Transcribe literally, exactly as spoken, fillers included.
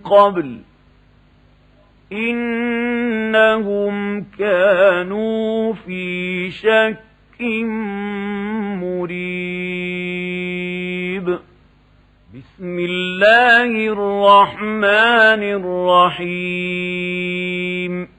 قبل إنهم كانوا في شك مريب. بسم الله الرحمن الرحيم.